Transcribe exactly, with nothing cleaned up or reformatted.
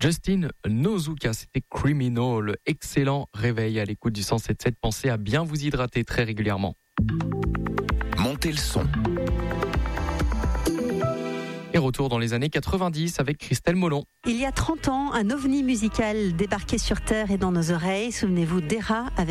Justin Nozuka, c'était Criminal. Excellent réveil à l'écoute du cent sept virgule sept. Pensez à bien vous hydrater très régulièrement. Montez le son. Et retour dans les années quatre-vingt-dix avec Christelle Molon. Il y a trente ans, un ovni musical débarquait sur Terre et dans nos oreilles. Souvenez-vous d'Era avec